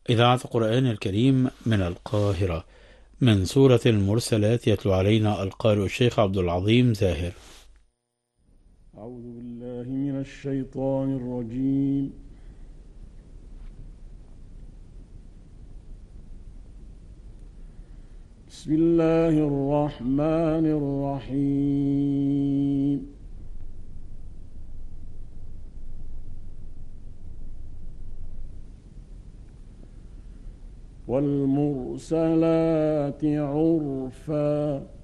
إذاعة القرآن الكريم من القاهرة، من سورة المرسلات، يتلو علينا القارئ الشيخ عبد العظيم زاهر. أعوذ بالله من الشيطان الرجيم. بسم الله الرحمن الرحيم. والمرسلات عرفا